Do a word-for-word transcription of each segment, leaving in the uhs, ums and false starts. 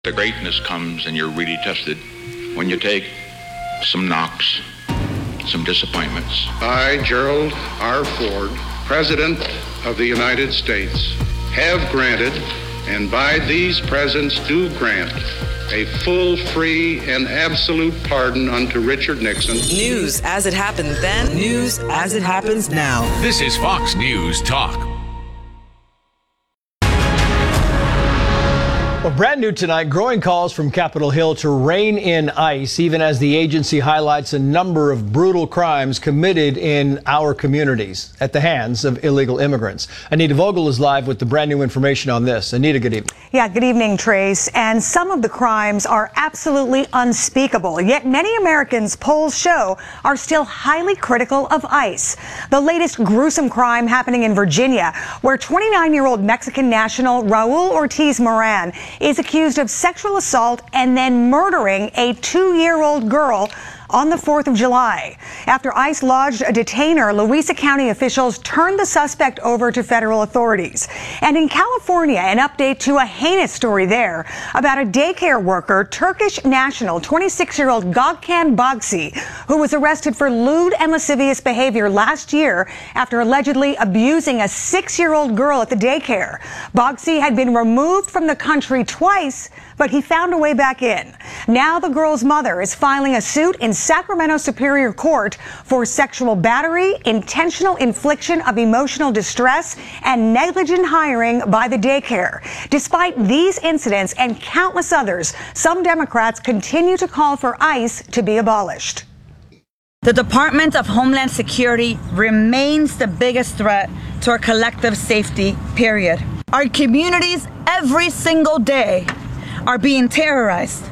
The greatness comes and you're really tested when you take some knocks, some disappointments. I, Gerald R. Ford, President of the United States, have granted, and by these presents do grant, a full, free, and absolute pardon unto Richard Nixon. News as it happened then, news as it happens now. This is Fox News Talk. Well, brand new tonight, growing calls from Capitol Hill to rein in ICE, even as the agency highlights a number of brutal crimes committed in our communities at the hands of illegal immigrants. Anita Vogel is live with the brand new information on this. Anita, good evening. Yeah, good evening, Trace. And some of the crimes are absolutely unspeakable, yet many Americans, polls show, are still highly critical of ICE. The latest gruesome crime happening in Virginia, where twenty-nine-year-old Mexican national Raul Ortiz Moran is accused of sexual assault and then murdering a two-year-old girl on the fourth of July. After ICE lodged a detainer, Louisa County officials turned the suspect over to federal authorities. And in California, an update to a heinous story there about a daycare worker, Turkish national twenty-six-year-old Gökhan Bagsi, who was arrested for lewd and lascivious behavior last year after allegedly abusing a six-year-old girl at the daycare. Bagsi had been removed from the country twice, but he found a way back in. Now the girl's mother is filing a suit in Sacramento Superior Court for sexual battery, intentional infliction of emotional distress, and negligent hiring by the daycare. Despite these incidents and countless others, some Democrats continue to call for ICE to be abolished. The Department of Homeland Security remains the biggest threat to our collective safety, period. Our communities every single day are being terrorized.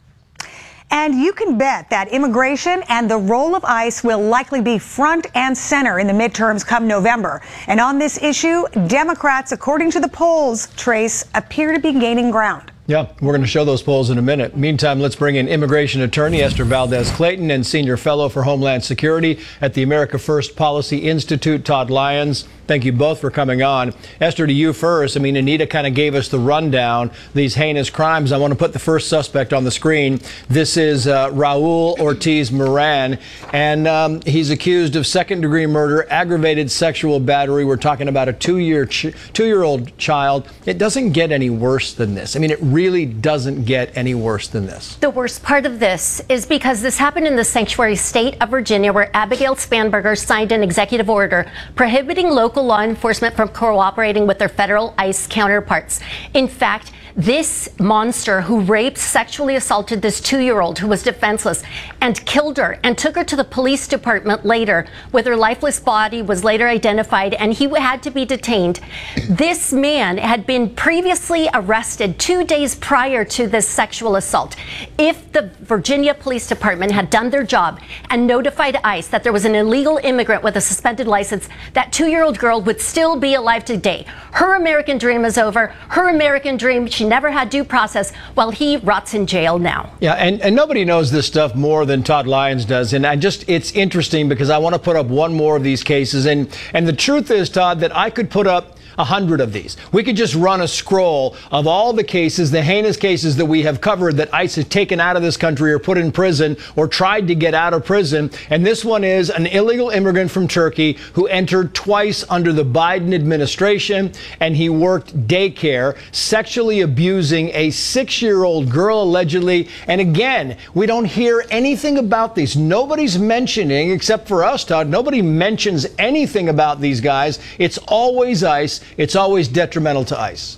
And you can bet that immigration and the role of ICE will likely be front and center in the midterms come November. And on this issue, Democrats, according to the polls, Trace, appear to be gaining ground. Yeah, we're going to show those polls in a minute. Meantime, let's bring in immigration attorney Esther Valdez-Clayton and senior fellow for Homeland Security at the America First Policy Institute, Todd Lyons. Thank you both for coming on. Esther, to you first. I mean, Anita kind of gave us the rundown, these heinous crimes. I want to put the first suspect on the screen. This is uh, Raul Ortiz Moran, and um, he's accused of second-degree murder, aggravated sexual battery. We're talking about a two-year ch- two-year-old child. It doesn't get any worse than this. I mean, it really doesn't get any worse than this. The worst part of this is because this happened in the sanctuary state of Virginia, where Abigail Spanberger signed an executive order prohibiting local law enforcement from cooperating with their federal ICE counterparts. In fact, this monster who raped, sexually assaulted this two-year-old who was defenseless and killed her and took her to the police department later, with her lifeless body was later identified, and he had to be detained. This man had been previously arrested two days prior to this sexual assault. If the Virginia Police Department had done their job and notified ICE that there was an illegal immigrant with a suspended license, that two-year-old girl would still be alive today. Her American dream is over. Her American dream, she never had due process, while he rots in jail now. Yeah, and, and nobody knows this stuff more than Todd Lyons does. And I just, it's interesting because I want to put up one more of these cases. And, and the truth is, Todd, that I could put up a hundred of these. We could just run a scroll of all the cases, the heinous cases that we have covered that ICE has taken out of this country or put in prison or tried to get out of prison. And this one is an illegal immigrant from Turkey who entered twice under the Biden administration, and he worked daycare, sexually abusing a six-year-old girl allegedly. And again, we don't hear anything about these. Nobody's mentioning, except for us, Todd, nobody mentions anything about these guys. It's always ICE. It's always detrimental to ICE.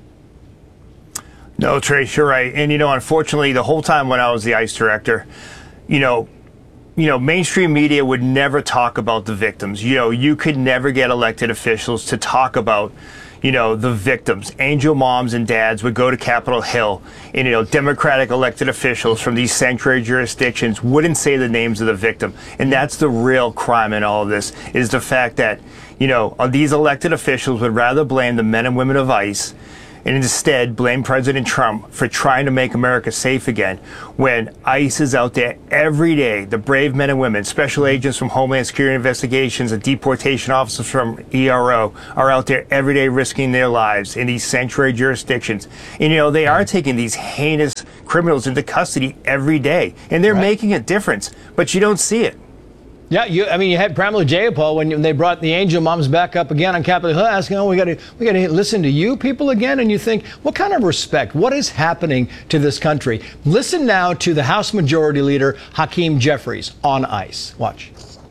No, Trace, you're right. And, you know, unfortunately, the whole time when I was the ICE director, you know, you know, mainstream media would never talk about the victims. You know, you could never get elected officials to talk about, you know, the victims. Angel moms and dads would go to Capitol Hill, and, you know, Democratic elected officials from these sanctuary jurisdictions wouldn't say the names of the victim. And that's the real crime in all of this, is the fact that, you know, these elected officials would rather blame the men and women of ICE and instead blame President Trump for trying to make America safe again, when ICE is out there every day. The brave men and women, special agents from Homeland Security Investigations and deportation officers from E R O are out there every day risking their lives in these sanctuary jurisdictions. And, you know, they are taking these heinous criminals into custody every day, and they're right. making a difference, but you don't see it. Yeah, you, I mean, you had Pramila Jayapal when they brought the angel moms back up again on Capitol Hill, asking, "Oh, we got to, we got to listen to you people again." And you think, what kind of respect? What is happening to this country? Listen now to the House Majority Leader Hakeem Jeffries on ICE. Watch.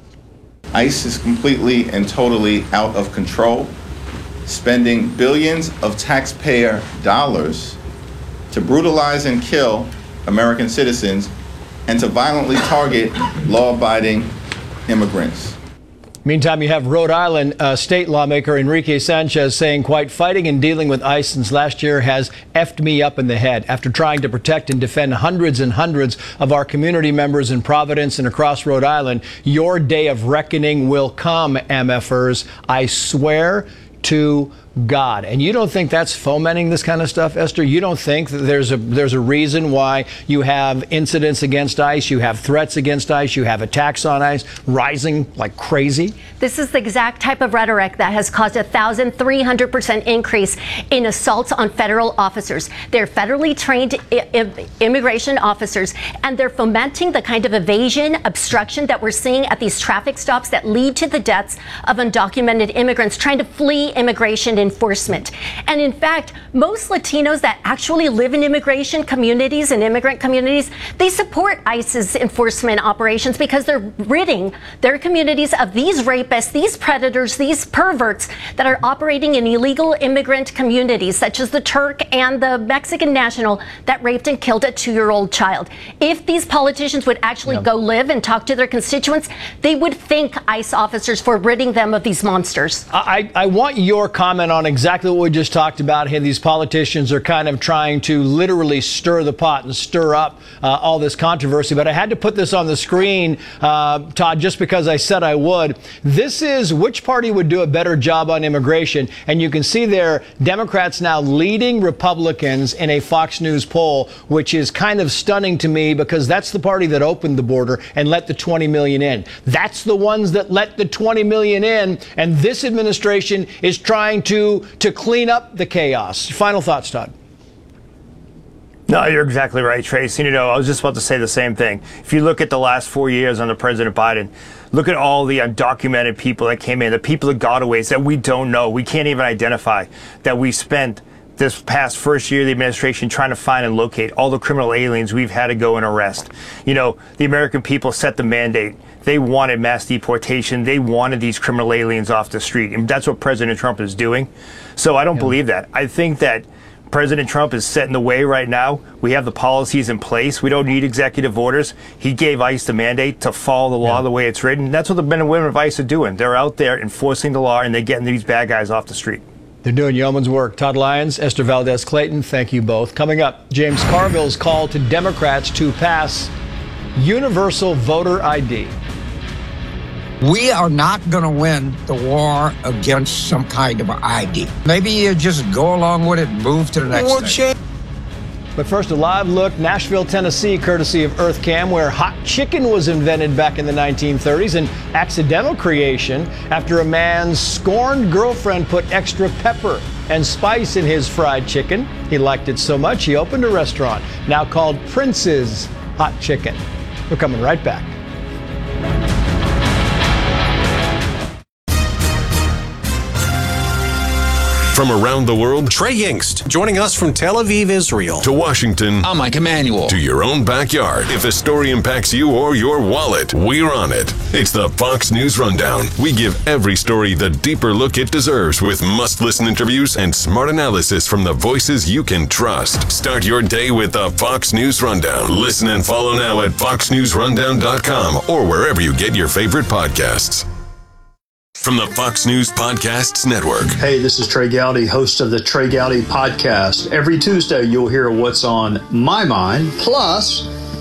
ICE is completely and totally out of control, spending billions of taxpayer dollars to brutalize and kill American citizens and to violently target law-abiding immigrants. Meantime, you have Rhode Island uh, state lawmaker Enrique Sanchez saying, quite, fighting and dealing with ICE since last year has effed me up in the head. After trying to protect and defend hundreds and hundreds of our community members in Providence and across Rhode Island, your day of reckoning will come, M F ers. I swear to God. And you don't think that's fomenting this kind of stuff, Esther? You don't think that there's a there's a reason why you have incidents against ICE, you have threats against ICE, you have attacks on ICE rising like crazy? This is the exact type of rhetoric that has caused a one thousand three hundred percent increase in assaults on federal officers. They're federally trained I- immigration officers, and they're fomenting the kind of evasion, obstruction that we're seeing at these traffic stops that lead to the deaths of undocumented immigrants trying to flee immigration enforcement. And in fact, most Latinos that actually live in immigration communities and immigrant communities, they support ICE's enforcement operations because they're ridding their communities of these rapists, these predators, these perverts that are operating in illegal immigrant communities, such as the Turk and the Mexican national that raped and killed a two-year-old child. If these politicians would actually yeah. go live and talk to their constituents, they would thank ICE officers for ridding them of these monsters. I, I want your comment on exactly what we just talked about here. These politicians are kind of trying to literally stir the pot and stir up uh, all this controversy. But I had to put this on the screen, uh, Todd, just because I said I would. This is which party would do a better job on immigration. And you can see there, Democrats now leading Republicans in a Fox News poll, which is kind of stunning to me because that's the party that opened the border and let the twenty million in. That's the ones that let the twenty million in. And this administration is trying to to clean up the chaos. Final thoughts, Todd? No, you're exactly right, Trace. You know, I was just about to say the same thing. If you look at the last four years under President Biden, look at all the undocumented people that came in, the people that got away that we don't know, we can't even identify, that we spent this past first year of the administration trying to find and locate all the criminal aliens we've had to go and arrest. You know, the American people set the mandate. They wanted mass deportation. They wanted these criminal aliens off the street. And that's what President Trump is doing. So I don't yeah. believe that. I think that President Trump is set in the way right now. We have the policies in place. We don't need executive orders. He gave ICE the mandate to follow the law yeah. the way it's written. That's what the men and women of ICE are doing. They're out there enforcing the law, and they're getting these bad guys off the street. They're doing yeoman's work. Todd Lyons, Esther Valdez Clayton, thank you both. Coming up, James Carville's call to Democrats to pass universal voter I D. We are not going to win the war against some kind of I D. Maybe you just go along with it and move to the next thing. But first, a live look, Nashville, Tennessee, courtesy of EarthCam, where hot chicken was invented back in the nineteen thirties, an accidental creation after a man's scorned girlfriend put extra pepper and spice in his fried chicken. He liked it so much, he opened a restaurant, now called Prince's Hot Chicken. We're coming right back. From around the world, Trey Yingst, joining us from Tel Aviv, Israel. To Washington, I'm Mike Emanuel. To your own backyard. If a story impacts you or your wallet, we're on it. It's the Fox News Rundown. We give every story the deeper look it deserves with must-listen interviews and smart analysis from the voices you can trust. Start your day with the Fox News Rundown. Listen and follow now at fox news rundown dot com or wherever you get your favorite podcasts. From the Fox News Podcasts Network. Hey, this is Trey Gowdy, host of the Trey Gowdy Podcast. Every Tuesday, you'll hear what's on my mind. Plus,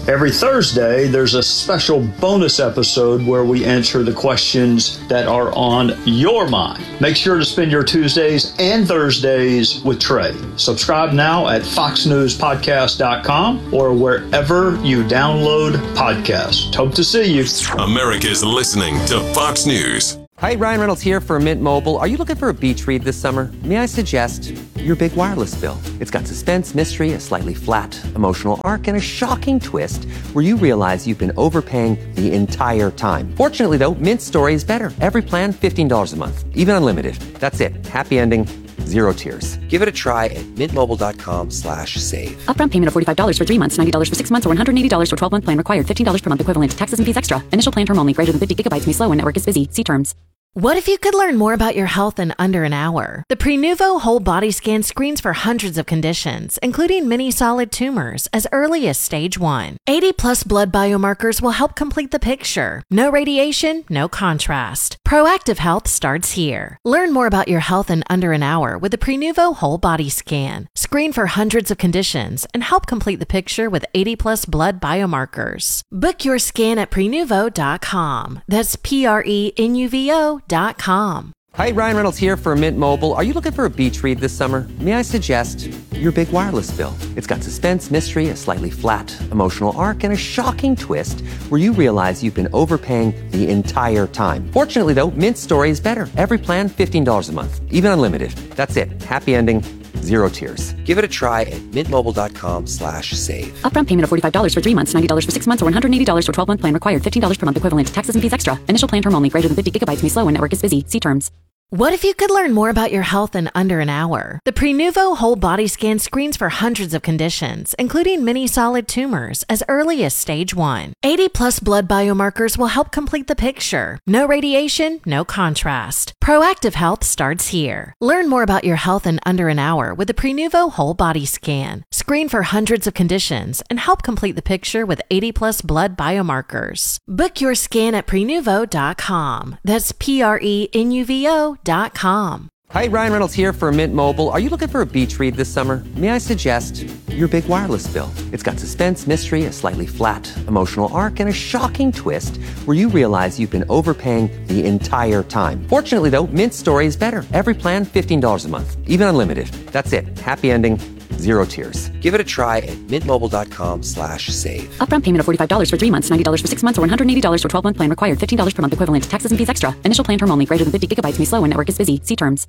Every Thursday, there's a special bonus episode where we answer the questions that are on your mind. Make sure to spend your Tuesdays and Thursdays with Trey. Subscribe now at fox news podcast dot com or wherever you download podcasts. Hope to see you. America's listening to Fox News. Hi, Ryan Reynolds here for Mint Mobile. Are you looking for a beach read this summer? May I suggest your big wireless bill? It's got suspense, mystery, a slightly flat emotional arc, and a shocking twist where you realize you've been overpaying the entire time. Fortunately, though, Mint's story is better. Every plan, fifteen dollars a month, even unlimited. That's it. Happy ending. Zero tears. Give it a try at mintmobile.com slash save. Upfront payment of forty-five dollars for three months, ninety dollars for six months, or one hundred eighty dollars for twelve-month plan required. fifteen dollars per month equivalent. Taxes and fees extra. Initial plan term only. Greater than fifty gigabytes may slow when network is busy. See terms. What if you could learn more about your health in under an hour? The Prenuvo Whole Body Scan screens for hundreds of conditions, including many solid tumors, as early as stage one. eighty plus blood biomarkers will help complete the picture. No radiation, no contrast. Proactive health starts here. Learn more about your health in under an hour with the Prenuvo Whole Body Scan. Screen for hundreds of conditions and help complete the picture with eighty plus blood biomarkers. Book your scan at prenuvo dot com. That's P R E N U V O dot com. Hi, Ryan Reynolds here for Mint Mobile. Are you looking for a beach read this summer? May I suggest your big wireless bill? It's got suspense, mystery, a slightly flat emotional arc, and a shocking twist where you realize you've been overpaying the entire time. Fortunately, though, Mint's story is better. Every plan, fifteen dollars a month, even unlimited. That's it. Happy ending. Zero tears. Give it a try at mintmobile.com slash save. Upfront payment of forty-five dollars for three months, ninety dollars for six months, or one hundred eighty dollars for twelve-month plan required. fifteen dollars per month equivalent. Taxes and fees extra. Initial plan term only. Greater than fifty gigabytes may slow when network is busy. See terms. What if you could learn more about your health in under an hour? The Prenuvo Whole Body Scan screens for hundreds of conditions, including many solid tumors, as early as stage one. eighty plus blood biomarkers will help complete the picture. No radiation, no contrast. Proactive health starts here. Learn more about your health in under an hour with the Prenuvo Whole Body Scan. Screen for hundreds of conditions and help complete the picture with eighty plus blood biomarkers. Book your scan at prenuvo dot com. That's P R E N U V O dot com. Hi, Ryan Reynolds here for Mint Mobile. Are you looking for a beach read this summer? May I suggest your big wireless bill? It's got suspense, mystery, a slightly flat emotional arc, and a shocking twist where you realize you've been overpaying the entire time. Fortunately, though, Mint's story is better. Every plan, fifteen dollars a month, even unlimited. That's it. Happy ending. Zero tears. Give it a try at mintmobile.com slash save. Upfront payment of forty-five dollars for three months, ninety dollars for six months, or one hundred eighty dollars for twelve-month plan required. fifteen dollars per month equivalent. Taxes and fees extra. Initial plan term only. Greater than fifty gigabytes may slow when network is busy. See terms.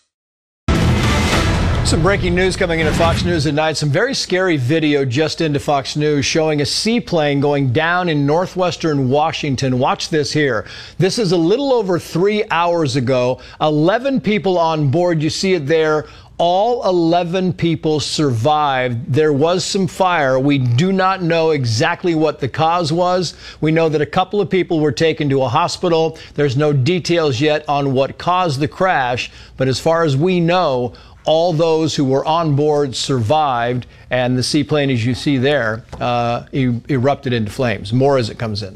Some breaking news coming into Fox News at night. Some very scary video just into Fox News showing a seaplane going down in northwestern Washington. Watch this here. This is a little over three hours ago. eleven people on board. You see it there. All eleven people survived. There was some fire. We do not know exactly what the cause was. We know that a couple of people were taken to a hospital. There's no details yet on what caused the crash, but as far as we know, all those who were on board survived, and the seaplane, as you see there, uh, e- erupted into flames. More as it comes in.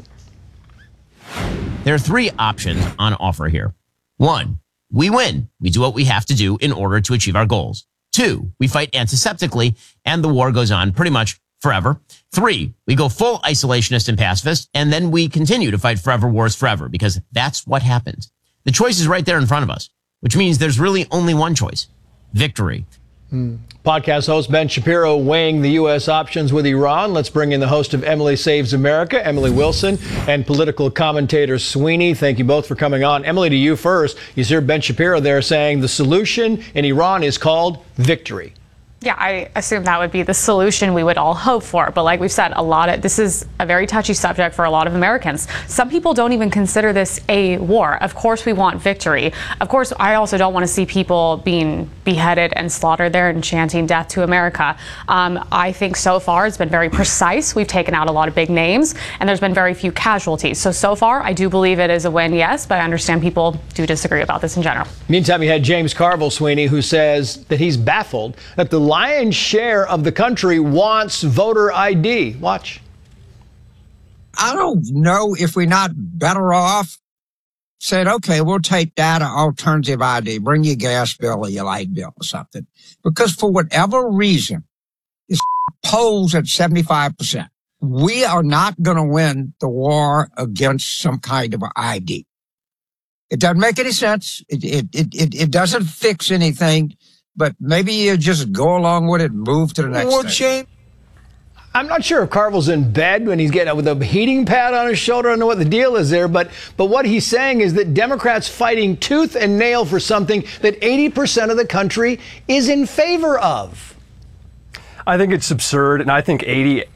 There are three options on offer here. One, we win. We do what we have to do in order to achieve our goals. Two, we fight antiseptically, and the war goes on pretty much forever. Three, we go full isolationist and pacifist, and then we continue to fight forever wars forever, because that's what happens. The choice is right there in front of us, which means there's really only one choice. Victory. Hmm. Podcast host Ben Shapiro weighing the U S options with Iran. Let's bring in the host of Emily Saves America, Emily Wilson, and political commentator Sweeney. Thank you both for coming on. Emily, to you first. You hear Ben Shapiro there saying the solution in Iran is called victory. Yeah, I assume that would be the solution we would all hope for. But like we've said, a lot of this is a very touchy subject for a lot of Americans. Some people don't even consider this a war. Of course, we want victory. Of course, I also don't want to see people being beheaded and slaughtered there and chanting death to America. Um, I think so far it's been very precise. We've taken out a lot of big names and there's been very few casualties. So, so far, I do believe it is a win, yes, but I understand people do disagree about this in general. Meantime, you had James Carville, Sweeney, who says that he's baffled that the lion's share of the country wants voter I D. Watch. I don't know if we're not better off said, okay, we'll take data alternative I D, bring your gas bill or your light bill or something. Because for whatever reason, this polls at seventy-five percent. we are not going to win the war against some kind of I D. It doesn't make any sense. It, it, it, it, it doesn't fix anything, but maybe you just go along with it and move to the next Well, thing. Shane, I'm not sure if Carville's in bed when he's getting with a heating pad on his shoulder. I don't know what the deal is there, but but what he's saying is that Democrats fighting tooth and nail for something that eighty percent of the country is in favor of. I think it's absurd, and I think eighty